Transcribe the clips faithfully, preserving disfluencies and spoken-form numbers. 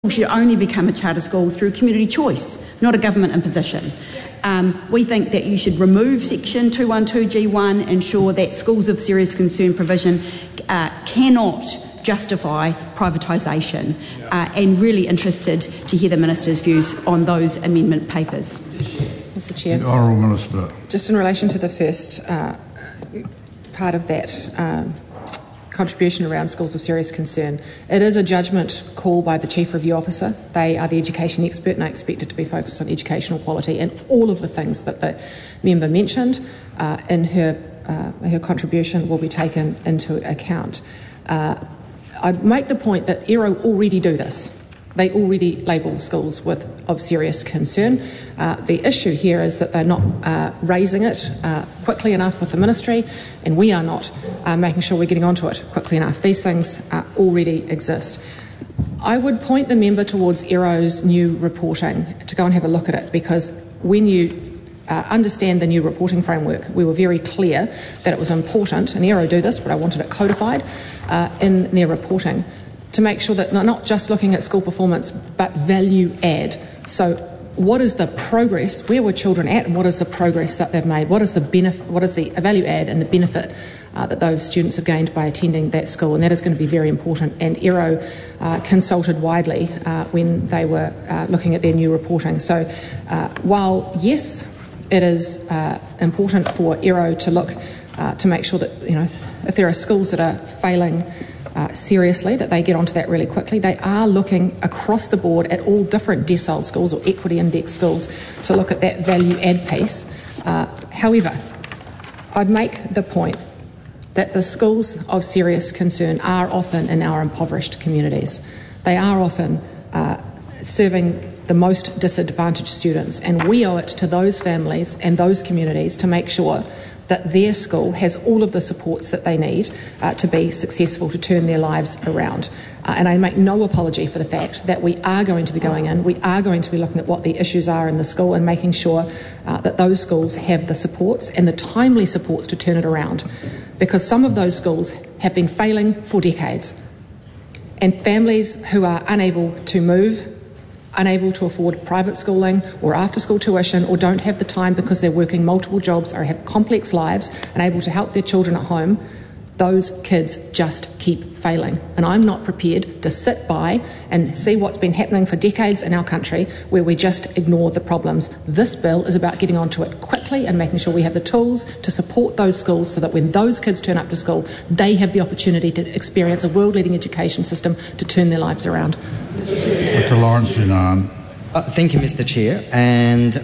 should only become a charter school through community choice, not a government imposition. Um, we think that you should remove section two twelve G one, ensure that schools of serious concern provision uh, cannot justify privatisation, uh, and really interested to hear the Minister's views on those amendment papers. Mister Chair. The Honourable Minister. Just in relation to the first uh, part of that um, contribution around schools of serious concern, it is a judgment call by the Chief Review Officer. They are the education expert, and I expect it to be focused on educational quality and all of the things that the member mentioned uh, in her uh, her contribution will be taken into account. Uh, I'd make the point that E R O already do this. They already label schools with of serious concern. Uh, the issue here is that they're not uh, raising it uh, quickly enough with the ministry, and we are not uh, making sure we're getting onto it quickly enough. These things uh, already exist. I would point the member towards E R O's new reporting to go and have a look at it, because when you uh, understand the new reporting framework, we were very clear that it was important, and E R O do this, but I wanted it codified uh, in their reporting, to make sure that they're not just looking at school performance, but value add. So what is the progress, where were children at, and what is the progress that they've made? What is the benefit, what is the value add and the benefit uh, that those students have gained by attending that school? And that is going to be very important. And E R O uh, consulted widely uh, when they were uh, looking at their new reporting. So uh, while, yes, it is uh, important for E R O to look uh, to make sure that, you know, if there are schools that are failing Uh, seriously, that they get onto that really quickly. They are looking across the board at all different decile schools or equity index schools to look at that value add piece. Uh, however, I'd make the point that the schools of serious concern are often in our impoverished communities. They are often uh, serving the most disadvantaged students, and we owe it to those families and those communities to make sure that their school has all of the supports that they need uh, to be successful, to turn their lives around. Uh, and I make no apology for the fact that we are going to be going in, we are going to be looking at what the issues are in the school and making sure uh, that those schools have the supports and the timely supports to turn it around. Because some of those schools have been failing for decades. And families who are unable to move, unable to afford private schooling or after-school tuition, or don't have the time because they're working multiple jobs or have complex lives, unable to help their children at home, those kids just keep failing. And I'm not prepared to sit by and see what's been happening for decades in our country where we just ignore the problems. This bill is about getting onto it quickly and making sure we have the tools to support those schools so that when those kids turn up to school, they have the opportunity to experience a world-leading education system to turn their lives around. Doctor Lawrence Yunnan. Uh, thank you, Mister Chair. And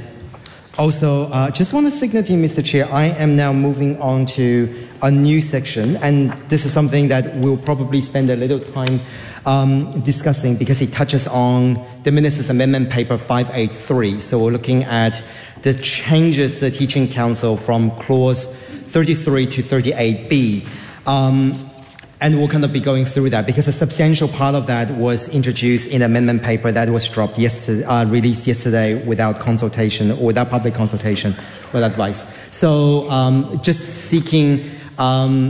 also, uh, just want to signal to you, Mister Chair, I am now moving on to a new section, and this is something that we'll probably spend a little time um, discussing because it touches on the Minister's Amendment Paper five eighty-three. So we're looking at the changes to the Teaching Council from Clause thirty-three to thirty-eight B. Um, And we'll kind of be going through that because a substantial part of that was introduced in an amendment paper that was dropped yesterday, uh, released yesterday without consultation or without public consultation or advice. So um, just seeking um,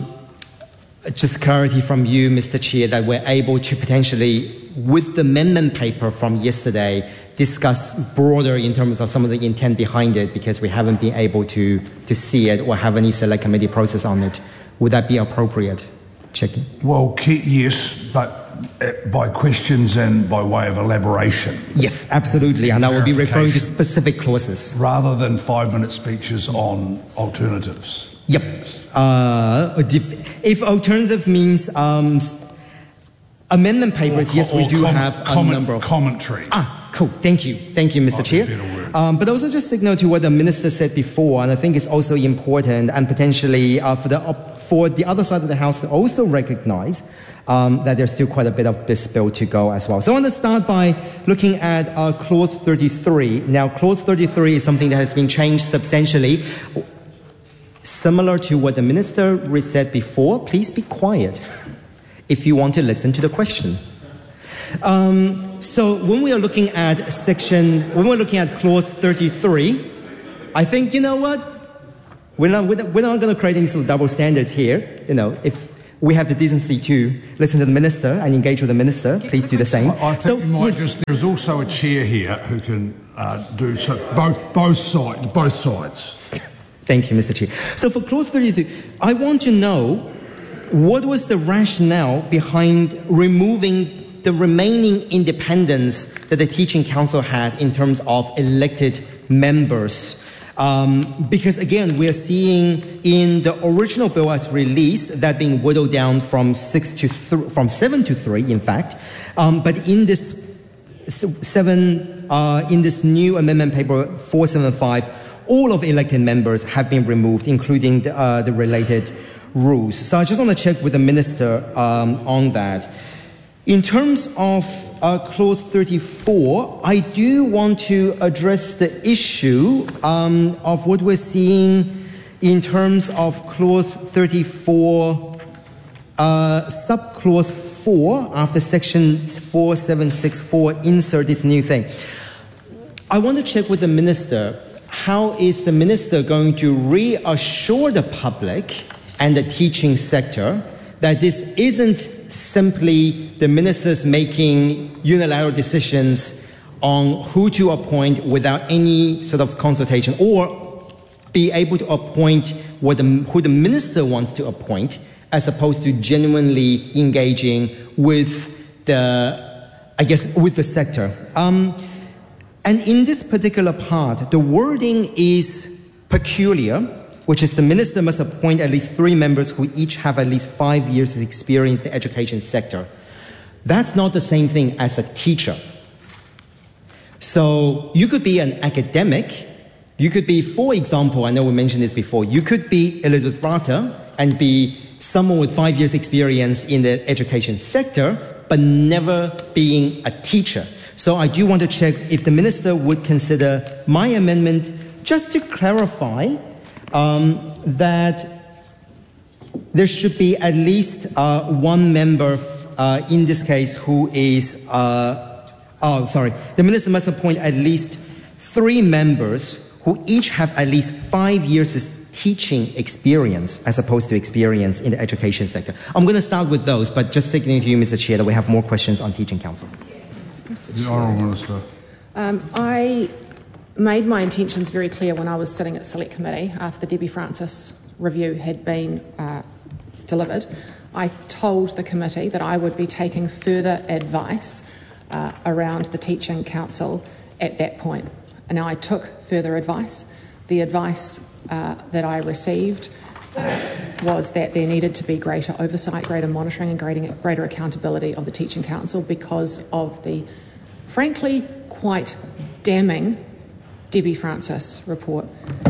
just clarity from you, Mister Chair, that we're able to potentially, with the amendment paper from yesterday, discuss broader in terms of some of the intent behind it, because we haven't been able to, to see it or have any select committee process on it. Would that be appropriate? Checking. Well, yes, but by questions and by way of elaboration. Yes, absolutely, and I will be referring to specific clauses. Rather than five-minute speeches on alternatives. Yep. Uh, if, if alternative means um, amendment papers, or, yes, we do com- have a comment, number of... Commentary. Ah, cool. Thank you. Thank you, Mister Chair. Um, but also just signal to what the Minister said before, and I think it's also important and potentially uh, for the op- for the other side of the House to also recognize um, that there's still quite a bit of this bill to go as well. So I want to start by looking at uh, Clause thirty-three. Now, Clause thirty-three is something that has been changed substantially. Similar to what the Minister said before, please be quiet if you want to listen to the question. Um, so when we are looking at section, when we're looking at Clause thirty-three, I think, you know what? We're not, we're not going to create any sort of double standards here. You know, if we have the decency to listen to the minister and engage with the minister. Please do the same. I, I think so, you might just, there's also a chair here who can uh, do so, both both sides. Both sides. Thank you, Mister Chair. So for clause thirty-two, I want to know what was the rationale behind removing the remaining independence that the teaching council had in terms of elected members. Um, because again, we are seeing in the original bill as released that being whittled down from six to th- from seven to three, in fact. Um, but in this seven, uh, in this new amendment paper four seventy-five, all of elected members have been removed, including the, uh, the related rules. So I just want to check with the minister um, on that. In terms of uh, clause thirty-four, I do want to address the issue um, of what we're seeing in terms of clause thirty-four, uh, subclause four, after section four seven six four, insert this new thing. I want to check with the minister, how is the minister going to reassure the public and the teaching sector that this isn't simply the ministers making unilateral decisions on who to appoint without any sort of consultation, or be able to appoint what the, who the minister wants to appoint, as opposed to genuinely engaging with the, I guess, with the sector. Um, and in this particular part, the wording is peculiar, which is the minister must appoint at least three members who each have at least five years of experience in the education sector. That's not the same thing as a teacher. So you could be an academic. You could be, for example, I know we mentioned this before, you could be Elizabeth Rata and be someone with five years experience in the education sector, but never being a teacher. So I do want to check if the minister would consider my amendment just to clarify Um, that there should be at least uh, one member, uh, in this case, who is, uh, oh, sorry, the minister must appoint at least three members who each have at least five years of teaching experience as opposed to experience in the education sector. I'm going to start with those, but just signaling to you, Mister Chair, that we have more questions on teaching council. The Honourable Minister. Um, I made my intentions very clear when I was sitting at Select Committee after the Debbie Francis review had been uh, delivered. I told the committee that I would be taking further advice uh, around the Teaching Council at that point. And now I took further advice. The advice uh, that I received uh, was that there needed to be greater oversight, greater monitoring and greater, greater accountability of the Teaching Council because of the, frankly, quite damning Debbie Francis report.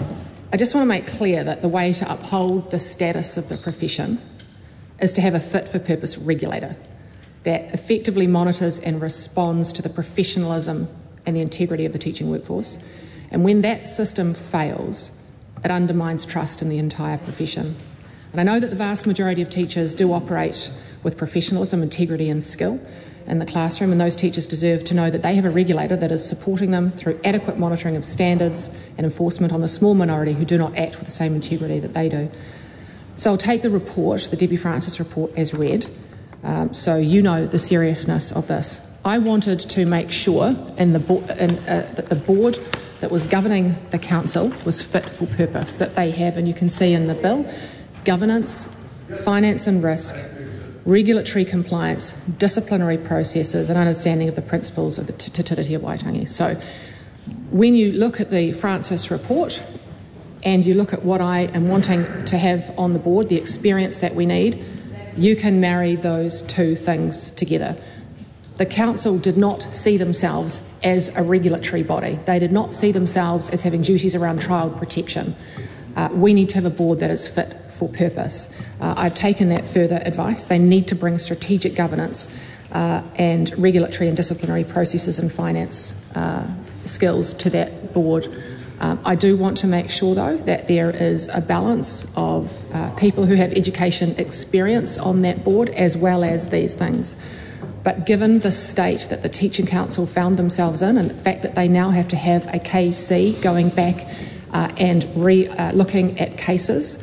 I just want to make clear that the way to uphold the status of the profession is to have a fit-for-purpose regulator that effectively monitors and responds to the professionalism and the integrity of the teaching workforce. And when that system fails, it undermines trust in the entire profession. And I know that the vast majority of teachers do operate with professionalism, integrity and skill in the classroom, and those teachers deserve to know that they have a regulator that is supporting them through adequate monitoring of standards and enforcement on the small minority who do not act with the same integrity that they do. So I'll take the report, the Debbie Francis report, as read, um, so you know the seriousness of this. I wanted to make sure in the bo- in, uh, that the board that was governing the council was fit for purpose, that they have, and you can see in the bill, governance, finance and risk, regulatory compliance, disciplinary processes and understanding of the principles of the Te Tiriti Waitangi. So when you look at the Francis report and you look at what I am wanting to have on the board, the experience that we need, you can marry those two things together. The council did not see themselves as a regulatory body. They did not see themselves as having duties around child protection. Uh, we need to have a board that is fit for purpose. Uh, I've taken that further advice. They need to bring strategic governance uh, and regulatory and disciplinary processes and finance uh, skills to that board. Um, I do want to make sure, though, that there is a balance of uh, people who have education experience on that board as well as these things. But given the state that the Teaching Council found themselves in and the fact that they now have to have a K C going back uh, and re, uh, looking at cases,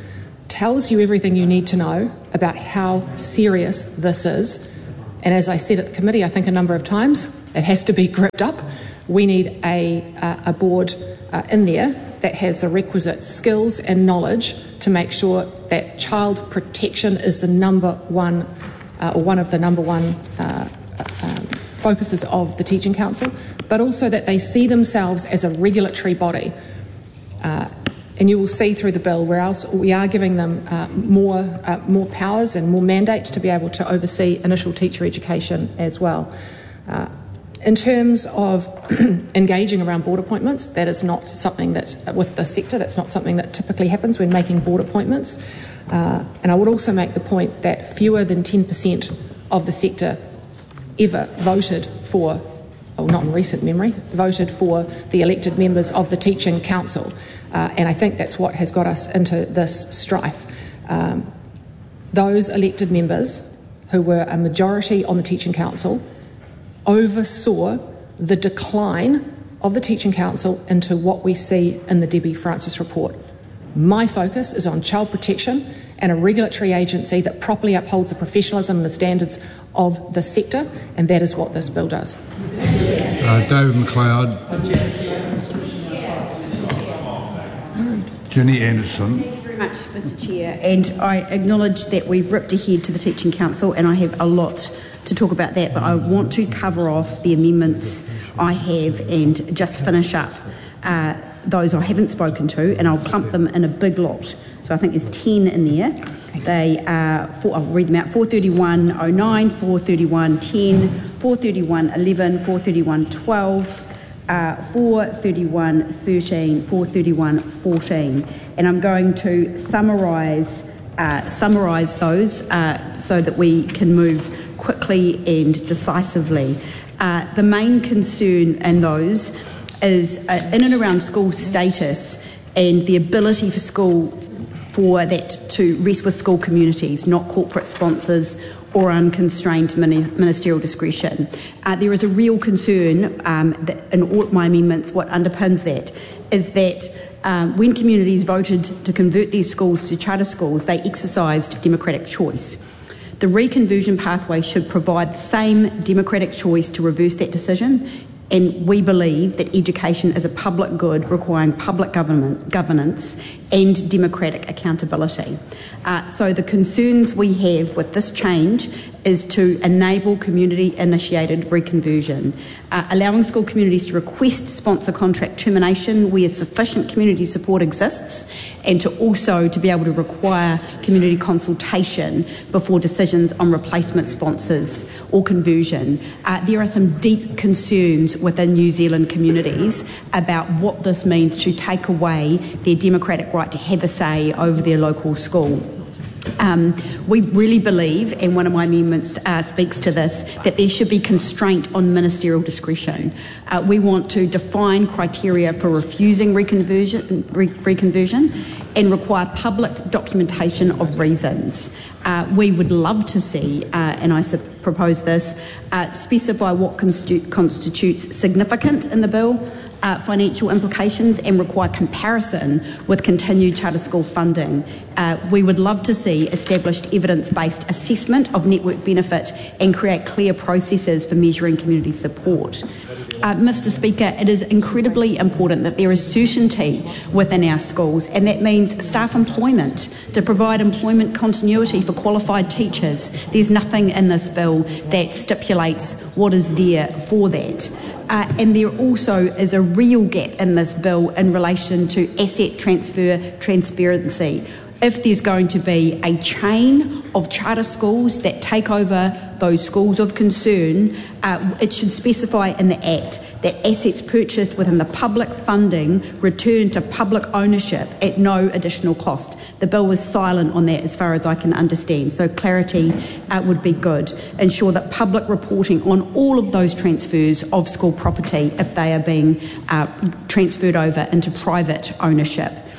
tells you everything you need to know about how serious this is. And as I said at the committee, I think a number of times, it has to be gripped up. We need a, uh, a board uh, in there that has the requisite skills and knowledge to make sure that child protection is the number one, uh, or one of the number one uh, um, focuses of the Teaching Council, but also that they see themselves as a regulatory body. Uh, and you will see through the bill where else we are giving them uh, more, uh, more powers and more mandates to be able to oversee initial teacher education as well. Uh, In terms of engaging around board appointments, that is not something that, with the sector, that's not something that typically happens when making board appointments. Uh, and I would also make the point that fewer than ten percent of the sector ever voted for, well, not in recent memory, voted for the elected members of the Teaching Council. Uh, and I think that's what has got us into this strife. Um, those elected members, who were a majority on the Teaching Council, oversaw the decline of the Teaching Council into what we see in the Debbie Francis report. My focus is on child protection and a regulatory agency that properly upholds the professionalism and the standards of the sector, and that is what this bill does. Uh, David McLeod. Jenny Anderson. Thank you very much, Mister Chair. And I acknowledge that we've ripped ahead to the Teaching Council, and I have a lot to talk about that, but I want to cover off the amendments I have and just finish up uh, those I haven't spoken to, and I'll clump them in a big lot. So I think there's ten in there. They are, four, I'll read them out, four thirty-one oh nine, four thirty-one ten, four thirty-one eleven, four thirty-one twelve, uh, four thirty-one thirteen, four thirty-one fourteen. And I'm going to summarise uh, summarise those uh, so that we can move quickly and decisively. Uh, the main concern in those is uh, in and around school status and the ability for school for that to rest with school communities, not corporate sponsors or unconstrained ministerial discretion. Uh, there is a real concern um, that in all my amendments, what underpins that is that um, when communities voted to convert their schools to charter schools, they exercised democratic choice. The reconversion pathway should provide the same democratic choice to reverse that decision, and we believe that education is a public good requiring public government, governance and democratic accountability. Uh, so the concerns we have with this change is to enable community-initiated reconversion, uh, allowing school communities to request sponsor contract termination where sufficient community support exists, and to also to be able to require community consultation before decisions on replacement sponsors or conversion. Uh, there are some deep concerns within New Zealand communities about what this means to take away their democratic right to have a say over their local school. Um, we really believe, and one of my amendments uh, speaks to this, that there should be constraint on ministerial discretion. Uh, we want to define criteria for refusing reconversion, re- reconversion and require public documentation of reasons. Uh, we would love to see, uh, and I su- propose this, uh, specify what constitu- constitutes significant in the bill, Uh, financial implications, and require comparison with continued charter school funding. Uh, we would love to see established evidence-based assessment of network benefit and create clear processes for measuring community support. Uh, Mister Speaker, it is incredibly important that there is certainty within our schools, and that means staff employment, to provide employment continuity for qualified teachers. There's nothing in this bill that stipulates what is there for that. Uh, and there also is a real gap in this bill in relation to asset transfer transparency. If there's going to be a chain of charter schools that take over those schools of concern, uh, it should specify in the Act that assets purchased within the public funding return to public ownership at no additional cost. The bill was silent on that as far as I can understand, so clarity uh, would be good. Ensure that public reporting on all of those transfers of school property, if they are being uh, transferred over into private ownership.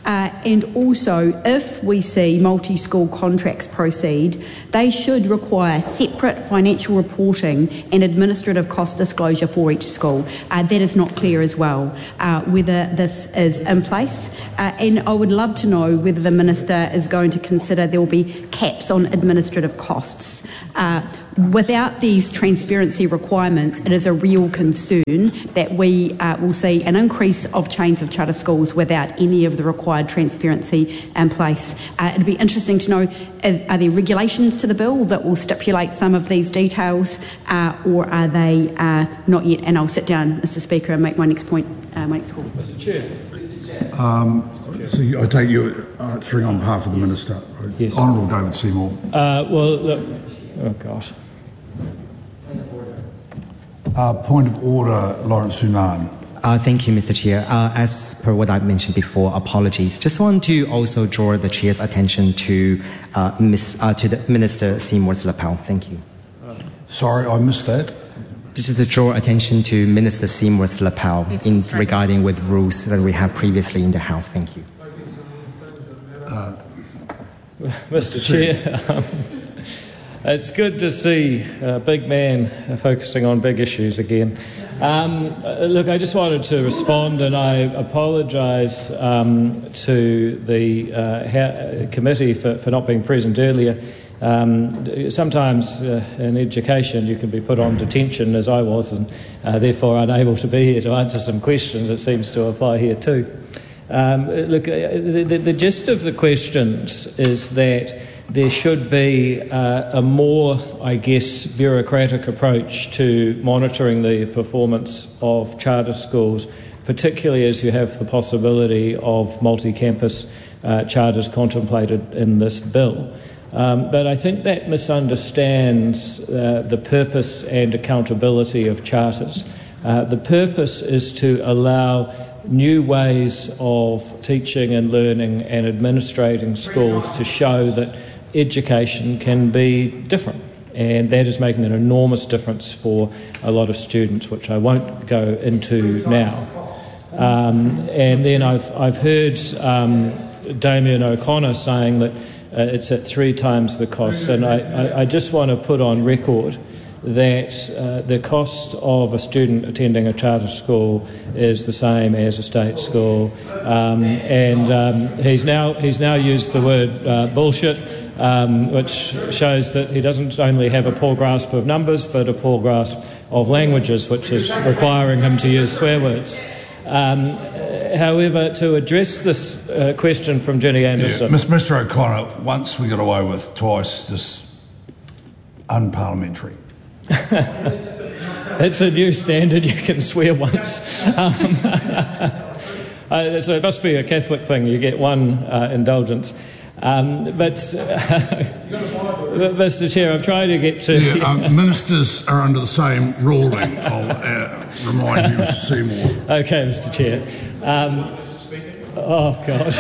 Uh, and also, if we see multi-school contracts proceed, they should require separate financial reporting and administrative cost disclosure for each school. Uh, that is not clear as well, uh, whether this is in place. Uh, and I would love to know whether the Minister is going to consider there will be caps on administrative costs. Uh, without these transparency requirements, it is a real concern that we uh, will see an increase of chains of charter schools without any of the required transparency in place. Uh, it'd be interesting to know, are, are there regulations to the bill that will stipulate some of these details, uh, or are they uh, not yet? And I'll sit down, Mister Speaker, and make my next point, uh, my next call. Mister Chair. Um, so I take you uh, answering on behalf of the Minister. Yes. Honourable David Seymour. Uh, well, look, oh gosh. Uh, point of order, Lawrence Sunan. Uh, thank you, Mister Chair. Uh, as per what I mentioned before, apologies. Just want to also draw the Chair's attention to uh, Miss, uh, to the Minister Seymour's lapel. Thank you. Sorry, I missed that. Just to draw attention to Minister Seymour's lapel in regarding with rules that we have previously in the House. Thank you. Uh, Mister Chair, um, it's good to see a big man focusing on big issues again. Um, look, I just wanted to respond, and I apologise um, to the uh, ha- committee for, for not being present earlier. Um, sometimes uh, in education you can be put on detention, as I was, and uh, therefore unable to be here to answer some questions. It seems to apply here too. Um, look, the, the, the gist of the questions is that there should be uh, a more, I guess, bureaucratic approach to monitoring the performance of charter schools, particularly as you have the possibility of multi-campus uh, charters contemplated in this bill. Um, but I think that misunderstands uh, the purpose and accountability of charters. Uh, the purpose is to allow new ways of teaching and learning and administrating schools to show that education can be different, and that is making an enormous difference for a lot of students, which I won't go into now. Um, and then I've, I've heard um, Damien O'Connor saying that uh, it's at three times the cost, and I, I, I just want to put on record that uh, the cost of a student attending a charter school is the same as a state school, um, and um, he's now he's now used the word uh, bullshit, um, which shows that he doesn't only have a poor grasp of numbers but a poor grasp of languages, which is requiring him to use swear words. Um, however, to address this uh, question from Jenny Anderson, yeah, Mister O'Connor, once we got away with, twice just unparliamentary. It's a new standard. You can swear once. Um, uh, so it must be a Catholic thing. You get one uh, indulgence. Um, but, uh, Mister Chair, I'm trying to get to... Yeah, um, ministers are under the same ruling. I'll uh, remind you, Mister Seymour. OK, Mister Chair. Um, oh, God.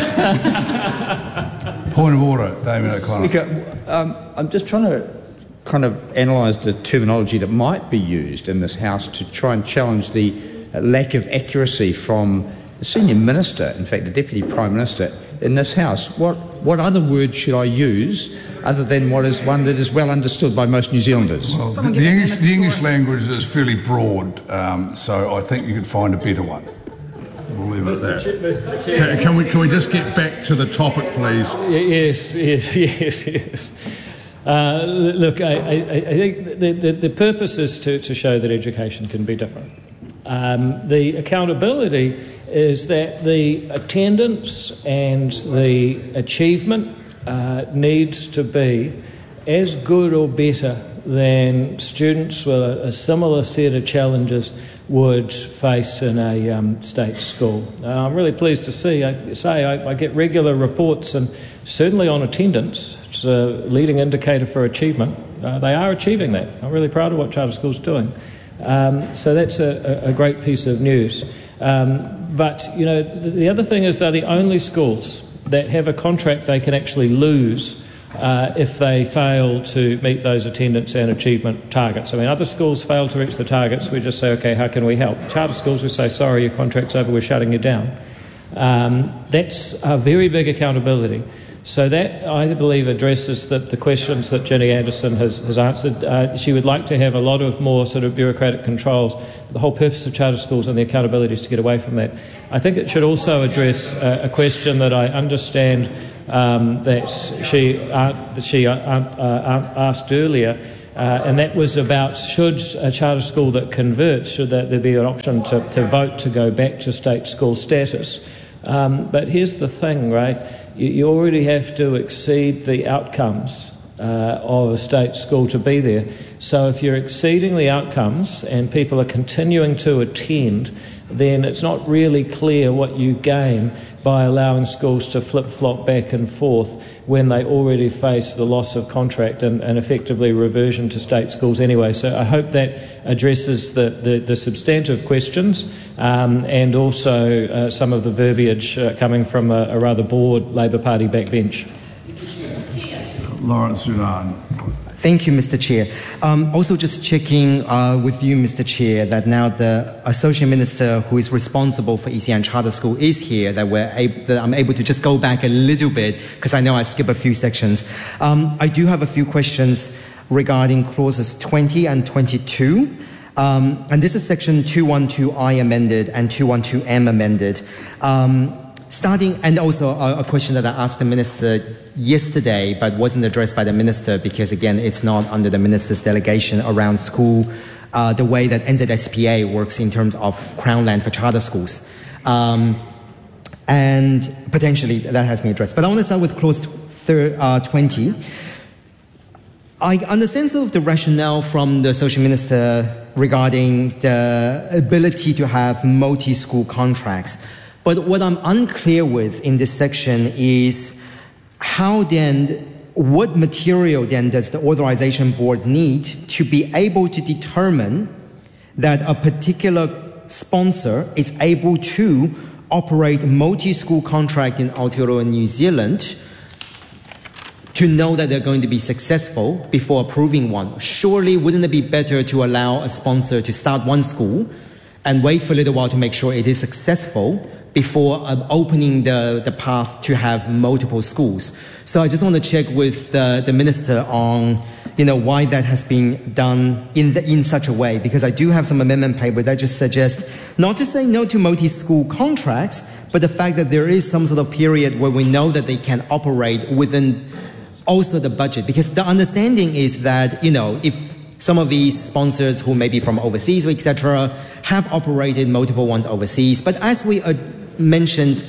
Point of order, Damien O'Connor. Speaker, um, I'm just trying to kind of analyse the terminology that might be used in this House to try and challenge the lack of accuracy from the senior minister, in fact the Deputy Prime Minister, in this House. What, what other word should I use other than what is one that is well understood by most New Zealanders? Well, the, the, English, the English language is fairly broad, um, so I think you could find a better one. We'll leave it at that. Can, can, we, can we just get back to the topic, please? Yes, yes, yes, yes. Uh, look, I, I, I think the, the, the purpose is to, to show that education can be different. Um, the accountability is that the attendance and the achievement uh, needs to be as good or better than students with a, a similar set of challenges would face in a um, state school. Uh, I'm really pleased to see, I say, I, I get regular reports, and certainly on attendance, it's a leading indicator for achievement. Uh, they are achieving that. I'm really proud of what charter schools are doing. Um, so that's a, a great piece of news. Um, but, you know, the, the other thing is they're the only schools that have a contract they can actually lose uh, if they fail to meet those attendance and achievement targets. I mean, other schools fail to reach the targets. We just say, OK, how can we help? Charter schools, we say, sorry, your contract's over, we're shutting you down. Um, that's a very big accountability. So that, I believe, addresses the, the questions that Ginny Anderson has, has answered. Uh, she would like to have a lot of more sort of bureaucratic controls. The whole purpose of charter schools and the accountability is to get away from that. I think it should also address uh, a question that I understand um, that she, uh, that she uh, uh, asked earlier, uh, and that was about should a charter school that converts, should that there be an option to, to vote to go back to state school status. Um, but here's the thing, right? You, you already have to exceed the outcomes uh, of a state school to be there. So if you're exceeding the outcomes and people are continuing to attend, then it's not really clear what you gain by allowing schools to flip-flop back and forth when they already face the loss of contract and, and effectively reversion to state schools anyway. So I hope that addresses the, the, the substantive questions um, and also uh, some of the verbiage uh, coming from a, a rather bored Labor Party backbench. Lawrence Sudan. Thank you, Mister Chair. Um, also just checking uh, with you, Mister Chair, that now the Associate Minister who is responsible for E C N Charter School is here, that, we're able, that I'm able to just go back a little bit, because I know I skipped a few sections. Um, I do have a few questions regarding clauses twenty and twenty-two. Um, and this is section two twelve I amended and two twelve M amended. Um, Starting, and also a, a question that I asked the Minister yesterday, but wasn't addressed by the Minister because, again, it's not under the Minister's delegation around school, uh, the way that N Z S P A works in terms of Crown land for charter schools. Um, and potentially that has been addressed. But I want to start with clause thir- uh, twenty. I understand sort of the rationale from the Social Minister regarding the ability to have multi-school contracts. But what I'm unclear with in this section is how then, what material then does the authorization board need to be able to determine that a particular sponsor is able to operate multi-school contract in Aotearoa, New Zealand, to know that they're going to be successful before approving one? Surely wouldn't it be better to allow a sponsor to start one school and wait for a little while to make sure it is successful before uh, opening the, the path to have multiple schools? So I just want to check with the, the Minister on, you know, why that has been done in, the, in such a way, because I do have some amendment paper that just suggests not to say no to multi-school contracts, but the fact that there is some sort of period where we know that they can operate within also the budget. Because the understanding is that, you know, if some of these sponsors who may be from overseas, et cetera, have operated multiple ones overseas, but as we uh, mentioned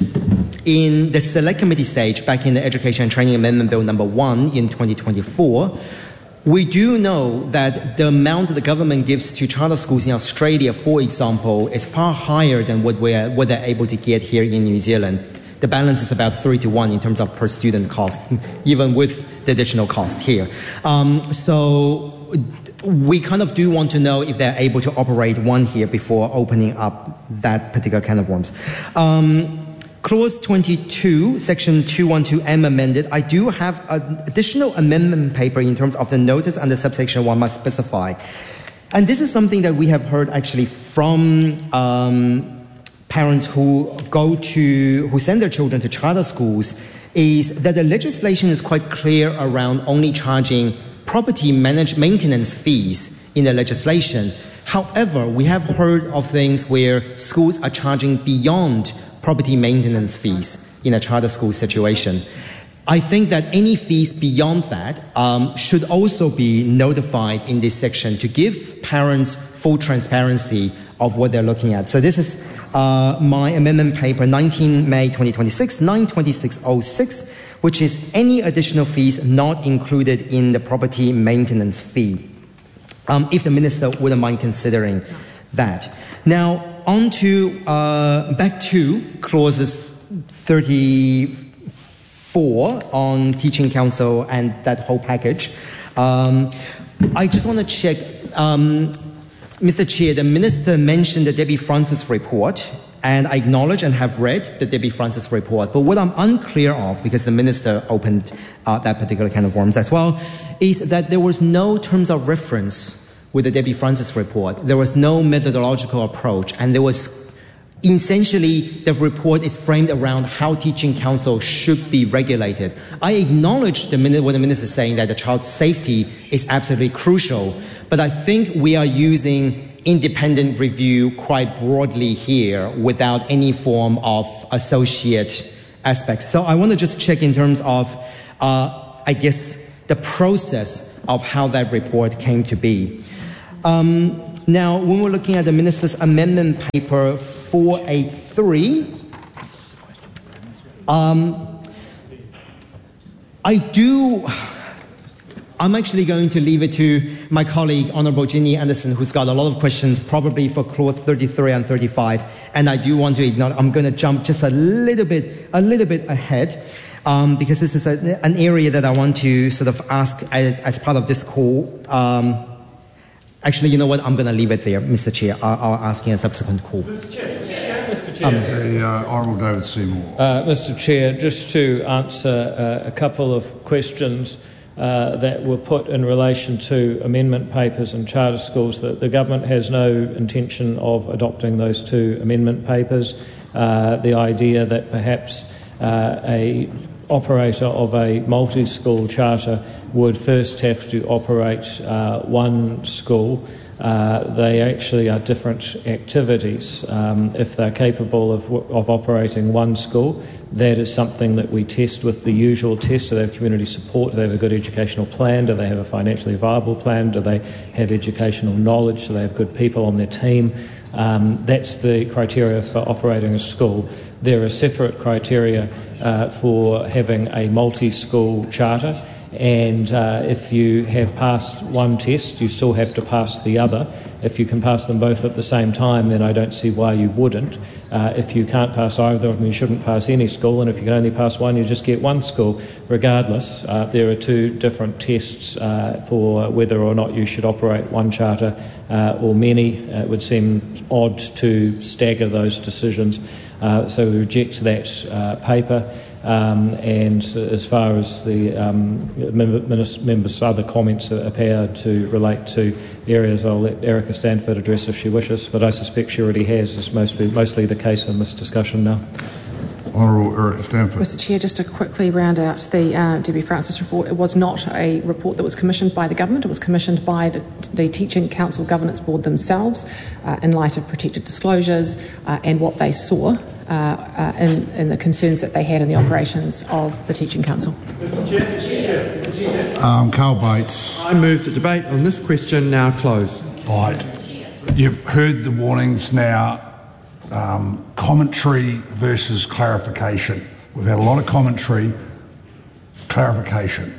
in the select committee stage back in the Education and Training Amendment Bill number one in twenty twenty-four, we do know that the amount that the government gives to charter schools in Australia, for example, is far higher than what, we're, what they're able to get here in New Zealand. The balance is about three to one in terms of per student cost, even with the additional cost here. Um, so we kind of do want to know if they're able to operate one here before opening up that particular can of worms. Um, Clause twenty-two, Section two twelve M amended. I do have an additional amendment paper in terms of the notice under subsection one must specify. And this is something that we have heard actually from um, parents who go to, who send their children to charter schools, is that the legislation is quite clear around only charging property manage maintenance fees in the legislation. However, we have heard of things where schools are charging beyond property maintenance fees in a charter school situation. I think that any fees beyond that um, should also be notified in this section to give parents full transparency of what they're looking at. So this is uh, my amendment paper, nineteen May twenty twenty-six, nine twenty-six oh six, which is any additional fees not included in the property maintenance fee. Um, if the Minister wouldn't mind considering that. Now, on to, uh, back to clauses thirty-four on Teaching Council and that whole package. Um, I just want to check, um, Mister Chair, the Minister mentioned the Debbie Francis report, and I acknowledge and have read the Debbie Francis report. But what I'm unclear of, because the Minister opened uh, that particular can of worms as well, is that there was no terms of reference with the Debbie Francis report. There was no methodological approach, and there was essentially the report is framed around how teaching council should be regulated. I acknowledge the minute when the minister is saying that the child's safety is absolutely crucial, but I think we are using independent review quite broadly here without any form of associate aspects. So I want to just check in terms of, uh, I guess, the process of how that report came to be. Um, now, when we're looking at the minister's amendment paper four eighty-three, um, I do... I'm actually going to leave it to my colleague, Honourable Ginny Anderson, who's got a lot of questions, probably for clause thirty-three and thirty-five. And I do want to acknowledge, I'm going to jump just a little bit, a little bit ahead, um, because this is a, an area that I want to sort of ask as, as part of this call. Um, actually, you know what? I'm going to leave it there, Mister Chair. I'll, I'll ask in a subsequent call. Mister Chair. Mister Chair. Um, the uh, Honourable David Seymour. Uh, Mister Chair, just to answer uh, a couple of questions Uh, that were put in relation to amendment papers and charter schools, that the government has no intention of adopting those two amendment papers. Uh, the idea that perhaps uh, a operator of a multi-school charter would first have to operate uh, one school. Uh, they actually are different activities. Um, if they're capable of, of operating one school, that is something that we test with the usual test. Do they have community support? Do they have a good educational plan? Do they have a financially viable plan? Do they have educational knowledge? Do they have good people on their team? Um, that's the criteria for operating a school. There are separate criteria uh, for having a multi-school charter, and uh, if you have passed one test, you still have to pass the other. If you can pass them both at the same time, then I don't see why you wouldn't. Uh, if you can't pass either of them, you shouldn't pass any school, and if you can only pass one, you just get one school. Regardless, uh, there are two different tests uh, for whether or not you should operate one charter uh, or many. Uh, it would seem odd to stagger those decisions, uh, so we reject that uh, paper. Um, and as far as the um, members' other comments appear to relate to areas, I'll let Erica Stanford address if she wishes, but I suspect she already has. It's mostly, mostly the case in this discussion now. Honourable Erica Stanford. Mister Chair, just to quickly round out the uh, Debbie Francis report, it was not a report that was commissioned by the government. It was commissioned by the, the Teaching Council Governance Board themselves uh, in light of protected disclosures uh, and what they saw uh, uh, in, in the concerns that they had in the operations of the Teaching Council. Um, Carl Bates. I move the debate on this question now close. Right. You've heard the warnings now. Um, commentary versus clarification. We've had a lot of commentary, clarification.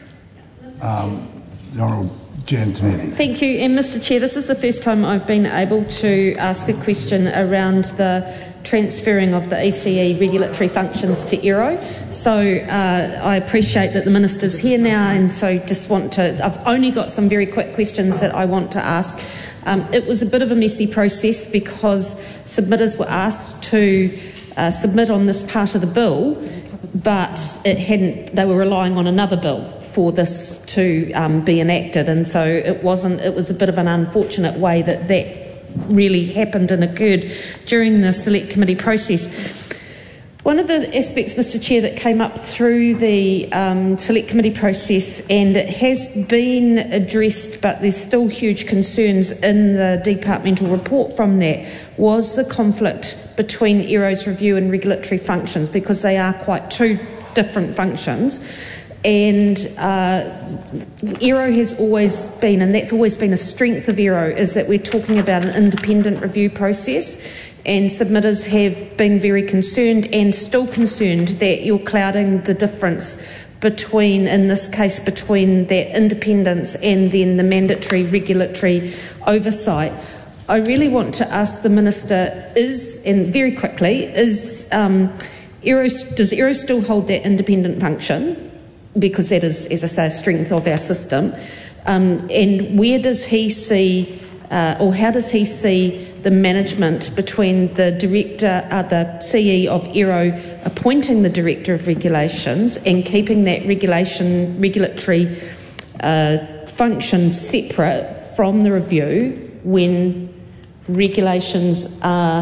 Um, the Honourable Jan Tinetti. Thank you. And Mister Chair, this is the first time I've been able to ask a question around the transferring of the E C E regulatory functions to E R O. So uh, I appreciate that the Minister's here now, and so just want to, I've only got some very quick questions that I want to ask. Um, it was a bit of a messy process because submitters were asked to uh, submit on this part of the bill, but it hadn't, they were relying on another bill for this to um, be enacted, and so it wasn't, it was a bit of an unfortunate way that that really happened and occurred during the select committee process. One of the aspects, Mister Chair, that came up through the um, select committee process, and it has been addressed but there's still huge concerns in the departmental report from that, was the conflict between E R O's review and regulatory functions, because they are quite two different functions. And uh, E R O has always been, and that's always been a strength of E R O, is that we're talking about an independent review process. And submitters have been very concerned and still concerned that you're clouding the difference between, in this case, between that independence and then the mandatory regulatory oversight. I really want to ask the Minister, is, and very quickly, is um, E R O, does E R O still hold that independent function? Because that is, as I say, a strength of our system. Um, and where does he see, uh, or how does he see the management between the director, uh, the C E of E R O appointing the director of regulations and keeping that regulation regulatory uh, function separate from the review when regulations are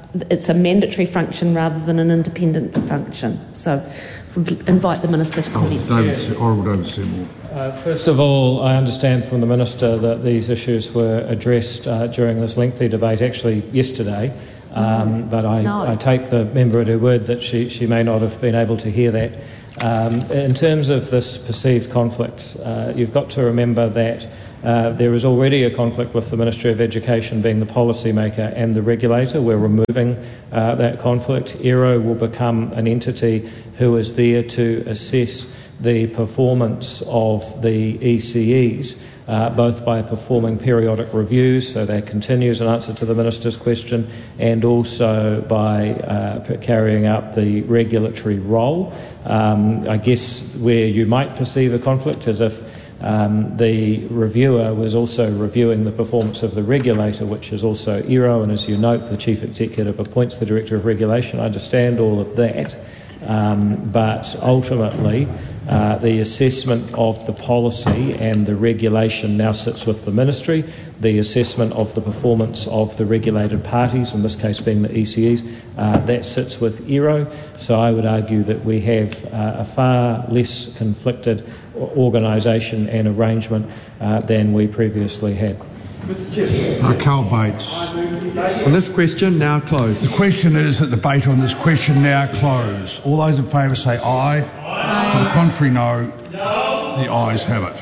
it's a mandatory function rather than an independent function. So would invite the Minister to comment. David, Honourable David Seymour. Uh, first of all, I understand from the Minister that these issues were addressed uh, during this lengthy debate, actually yesterday, um, but I, No. I take the member at her word that she, she may not have been able to hear that. Um, in terms of this perceived conflict, uh, you've got to remember that uh, there is already a conflict with the Ministry of Education being the policymaker and the regulator. We're removing uh, that conflict. E R O will become an entity who is there to assess the performance of the E C Es, uh, both by performing periodic reviews, so that continues in answer to the Minister's question, and also by uh, carrying out the regulatory role. Um, I guess where you might perceive a conflict is if um, the reviewer was also reviewing the performance of the regulator, which is also E R O, and as you note, the Chief Executive appoints the Director of Regulation. I understand all of that, um, but ultimately Uh, the assessment of the policy and the regulation now sits with the Ministry. The assessment of the performance of the regulated parties, in this case being the E C Es, uh, that sits with E R O. So I would argue that we have uh, a far less conflicted organisation and arrangement uh, than we previously had. Uh, Carl Bates. On this question, now closed. The question is that the debate on this question now closed. All those in favour say aye. Aye. To the contrary, no. No. The ayes have it.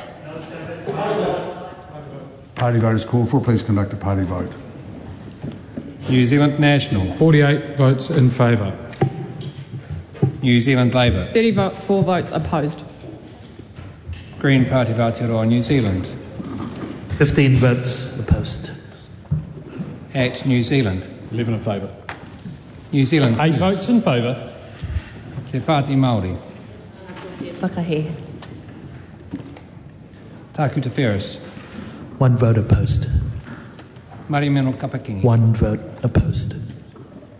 Party vote is called for. Please conduct a party vote. New Zealand National. forty-eight votes in favour. New Zealand Labour. thirty-four votes opposed. Green Party of Aotearoa New Zealand. fifteen votes opposed. Act New Zealand. eleven in favour. New Zealand. Eight First. votes in favour. Te Pāti Māori. Whakahe. Tāku Te Whereas. One vote opposed. Marimeno Kapakingi. One vote opposed.